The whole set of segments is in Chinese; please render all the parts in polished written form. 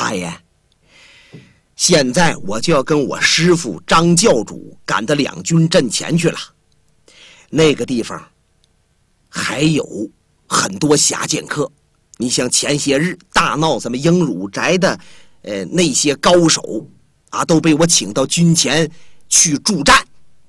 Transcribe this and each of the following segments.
大爷，现在我就要跟我师父张教主赶到两军阵前去了。那个地方还有很多侠剑客，你像前些日大闹咱们鹰乳宅的那些高手啊，都被我请到军前去助战。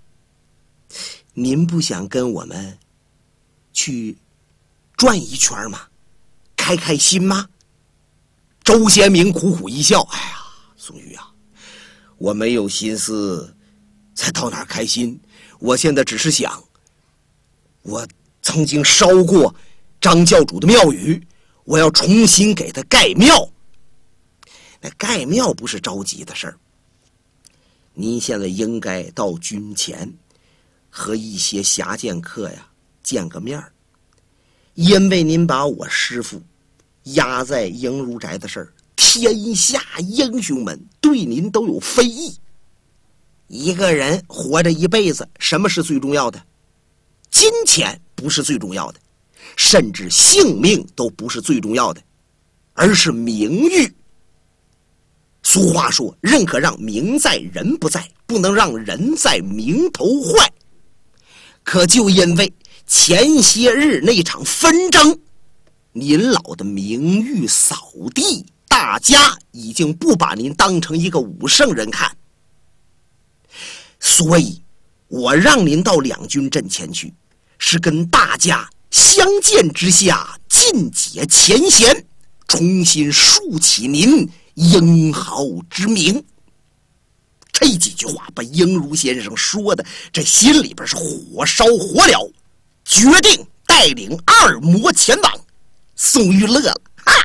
您不想跟我们去转一圈吗？开开心吗？周先明苦苦一笑，哎呀，宋玉啊，我没有心思才到哪儿开心，我现在只是想，我曾经烧过张教主的庙宇，我要重新给他盖庙。那盖庙不是着急的事儿，您现在应该到军前和一些侠剑客呀见个面儿，因为您把我师父压在鹰如宅的事儿，天下英雄们对您都有非议。一个人活着一辈子，什么是最重要的？金钱不是最重要的，甚至性命都不是最重要的，而是名誉。俗话说，任可让名在人不在，不能让人在名头坏。可就因为前些日那场纷争，您老的名誉扫地，大家已经不把您当成一个武圣人看，所以我让您到两军阵前去，是跟大家相见之下尽解前嫌，重新树起您英豪之名。这几句话把英如先生说的这心里边是火烧火燎，决定带领二魔前往。宋玉乐了，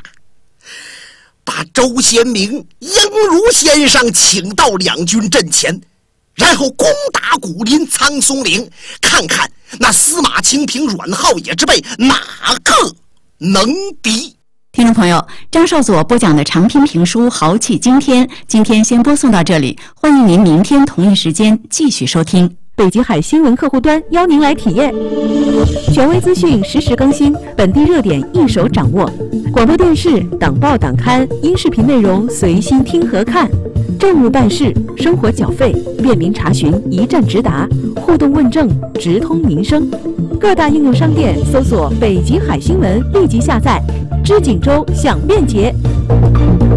把周先明、英如先生请到两军阵前，然后攻打古林苍松岭，看看那司马清平、阮浩野之辈哪个能敌。 听众朋友，张少佐播讲的长篇评书《豪气惊天》，今天先播送到这里，欢迎您明天同一时间继续收听。 北极海新闻客户端邀您来体验，权威资讯实时更新，本地热点一手掌握，广播电视、党报党刊、音视频内容随心听和看，政务办事、生活缴费便民查询一站直达，互动问政直通民生。各大应用商店搜索北极海新闻，立即下载，知锦州享便捷。